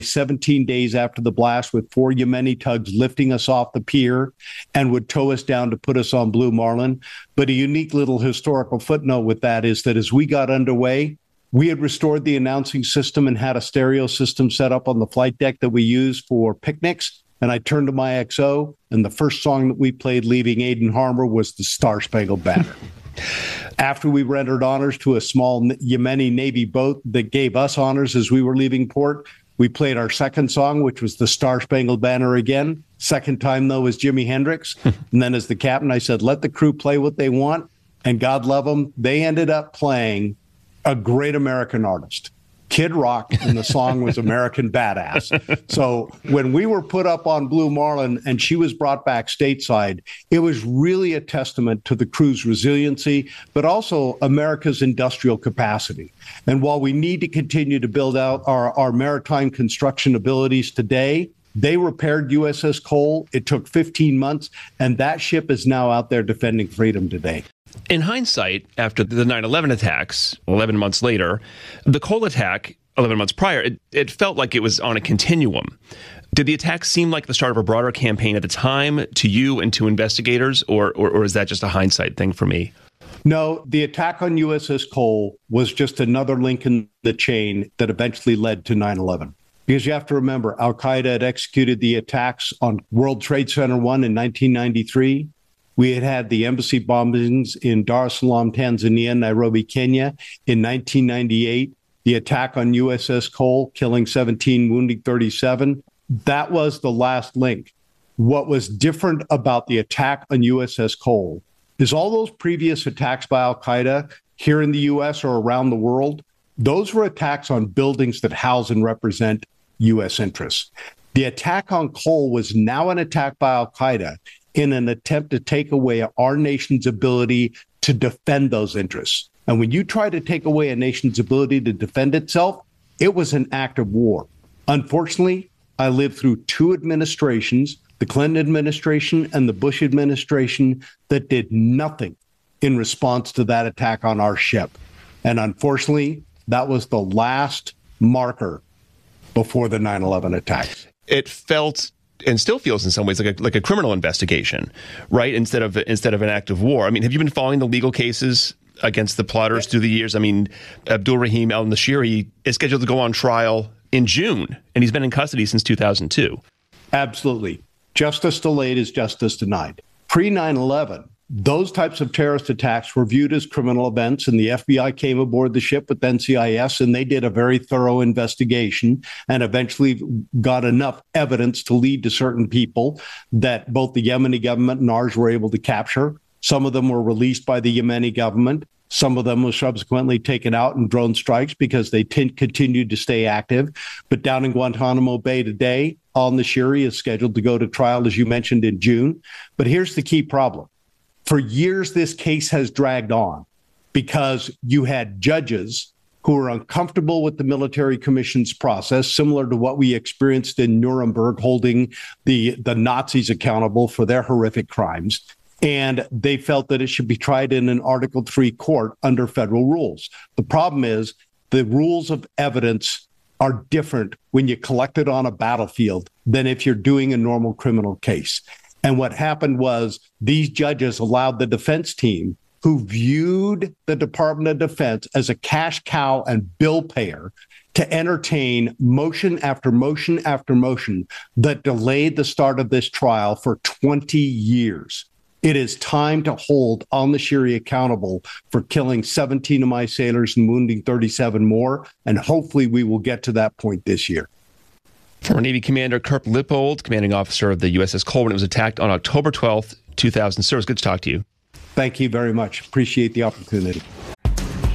17 days after the blast with 4 Yemeni tugs lifting us off the pier and would tow us down to put us on Blue Marlin. But a unique little historical footnote with that is that as we got underway, we had restored the announcing system and had a stereo system set up on the flight deck that we use for picnics. And I turned to my XO, and the first song that we played leaving Aden Harbor was the Star Spangled Banner. After we rendered honors to a small Yemeni Navy boat that gave us honors as we were leaving port, we played our second song, which was the Star Spangled Banner again. Second time, though, was Jimi Hendrix. And then as the captain, I said, let the crew play what they want. And God love them, they ended up playing a great American artist, Kid Rock, and the song was American Badass. So when we were put up on Blue Marlin and she was brought back stateside, it was really a testament to the crew's resiliency, but also America's industrial capacity. And while we need to continue to build out our maritime construction abilities today, they repaired USS Cole. It took 15 months, and that ship is now out there defending freedom today. In hindsight, after the 9/11 attacks, 11 months later, the Cole attack, 11 months prior, it felt like it was on a continuum. Did the attack seem like the start of a broader campaign at the time to you and to investigators, or is that just a hindsight thing for me? No, the attack on USS Cole was just another link in the chain that eventually led to 9/11. Because you have to remember, Al-Qaeda had executed the attacks on World Trade Center 1 in 1993. We had the embassy bombings in Dar es Salaam, Tanzania, Nairobi, Kenya in 1998. The attack on USS Cole, killing 17, wounding 37. That was the last link. What was different about the attack on USS Cole is all those previous attacks by Al-Qaeda here in the U.S. or around the world, those were attacks on buildings that house and represent U.S. interests. The attack on Cole was now an attack by Al-Qaeda in an attempt to take away our nation's ability to defend those interests. And when you try to take away a nation's ability to defend itself, it was an act of war. Unfortunately, I lived through 2 administrations, the Clinton administration and the Bush administration, that did nothing in response to that attack on our ship. And unfortunately, that was the last marker before the 9/11 attacks. It felt and still feels in some ways like a criminal investigation, right? Instead of an act of war. I mean, have you been following the legal cases against the plotters through the years? I mean, Abdul Rahim al-Nashiri is scheduled to go on trial in June, and he's been in custody since 2002. Absolutely. Justice delayed is justice denied. Pre 9/11, those types of terrorist attacks were viewed as criminal events, and the FBI came aboard the ship with NCIS, and they did a very thorough investigation and eventually got enough evidence to lead to certain people that both the Yemeni government and ours were able to capture. Some of them were released by the Yemeni government. Some of them were subsequently taken out in drone strikes because they continued to stay active. But down in Guantanamo Bay today, al-Nashiri is scheduled to go to trial, as you mentioned, in June. But here's the key problem. For years, this case has dragged on because you had judges who were uncomfortable with the military commission's process, similar to what we experienced in Nuremberg, holding the Nazis accountable for their horrific crimes. And they felt that it should be tried in an Article III court under federal rules. The problem is the rules of evidence are different when you collect it on a battlefield than if you're doing a normal criminal case. And what happened was these judges allowed the defense team, who viewed the Department of Defense as a cash cow and bill payer, to entertain motion after motion after motion that delayed the start of this trial for 20 years. It is time to hold al-Nashiri accountable for killing 17 of my sailors and wounding 37 more, and hopefully we will get to that point this year. Former Navy Commander Kurt Lippold, commanding officer of the USS Cole, when it was attacked on October 12th, 2000. Sir, it's good to talk to you. Thank you very much. Appreciate the opportunity.